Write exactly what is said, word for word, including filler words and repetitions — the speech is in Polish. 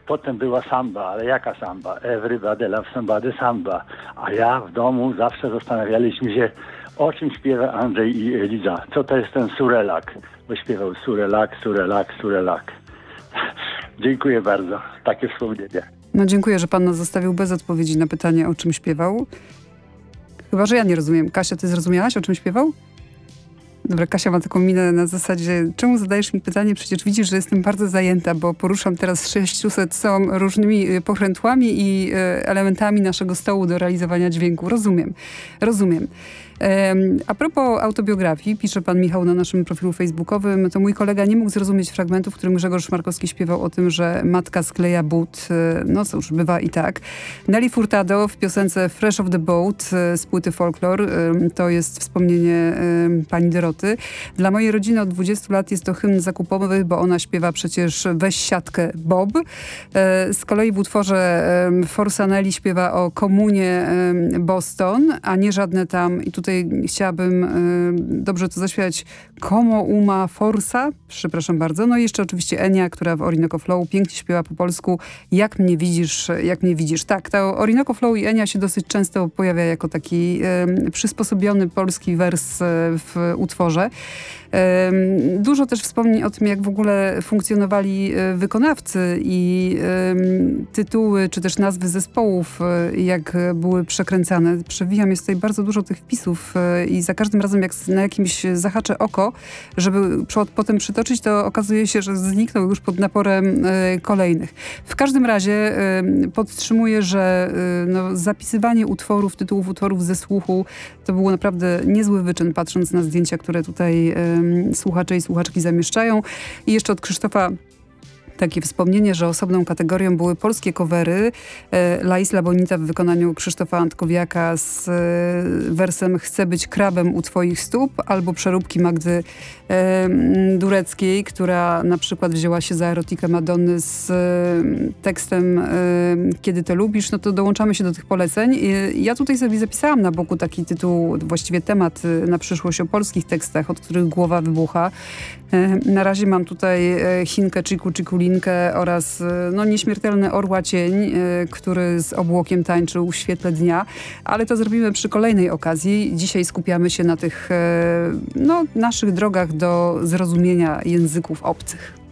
Potem była samba, ale jaka samba? Everybody loves somebody samba. A ja w domu zawsze zastanawialiśmy się, o czym śpiewa Andrzej i Eliza. Co to jest ten surelak? Bo śpiewał surelak, surelak, surelak. Dziękuję bardzo. Takie wspomnienie. No dziękuję, że pan nas zostawił bez odpowiedzi na pytanie, o czym śpiewał. Chyba, że ja nie rozumiem. Kasia, ty zrozumiałaś, o czym śpiewał? Dobra, Kasia ma taką minę na zasadzie, czemu zadajesz mi pytanie? Przecież widzisz, że jestem bardzo zajęta, bo poruszam teraz sześciuset są różnymi pokrętłami i elementami naszego stołu do realizowania dźwięku. Rozumiem, rozumiem. A propos autobiografii, pisze pan Michał na naszym profilu facebookowym, to mój kolega nie mógł zrozumieć fragmentu, w którym Grzegorz Markowski śpiewał o tym, że matka skleja but. No cóż, bywa i tak. Nelly Furtado w piosence Fresh of the Boat z płyty Folklore, to jest wspomnienie pani Doroty. Dla mojej rodziny od dwudziestu lat jest to hymn zakupowy, bo ona śpiewa przecież Weź siatkę Bob. Z kolei w utworze Forsa Nelly śpiewa o komunie Boston, a nie żadne tam, i tutaj Tutaj chciałabym y, dobrze to zaśpiewać, Como uma forsa, przepraszam bardzo. No i jeszcze oczywiście Enia, która w Orinoco Flow pięknie śpiewa po polsku, jak mnie widzisz, jak mnie widzisz. Tak, to Orinoco Flow i Enia się dosyć często pojawia jako taki y, przysposobiony polski wers y, w utworze. Y, dużo też wspomnień o tym, jak w ogóle funkcjonowali y, wykonawcy i y, tytuły, czy też nazwy zespołów, y, jak były przekręcane. Przewijam, jest tutaj bardzo dużo tych wpisów i za każdym razem, jak na jakimś zahaczę oko, żeby potem przytoczyć, to okazuje się, że zniknął już pod naporem y, kolejnych. W każdym razie y, podtrzymuję, że y, no, zapisywanie utworów, tytułów utworów ze słuchu to było naprawdę niezły wyczyn, patrząc na zdjęcia, które tutaj y, słuchacze i słuchaczki zamieszczają. I jeszcze od Krzysztofa takie wspomnienie, że osobną kategorią były polskie covery. E, La Isla Bonita w wykonaniu Krzysztofa Antkowiaka z e, wersem Chcę być krabem u twoich stóp, albo przeróbki Magdy e, Dureckiej, która na przykład wzięła się za erotikę Madonny z e, tekstem e, Kiedy to lubisz, no to dołączamy się do tych poleceń. I ja tutaj sobie zapisałam na boku taki tytuł, właściwie temat e, na przyszłość o polskich tekstach, od których głowa wybucha. E, na razie mam tutaj e, Chinkę, Chiku, Chikuli oraz no, nieśmiertelny Orła Cień, y, który z obłokiem tańczył w świetle dnia, ale to zrobimy przy kolejnej okazji. Dzisiaj skupiamy się na tych y, no, naszych drogach do zrozumienia języków obcych.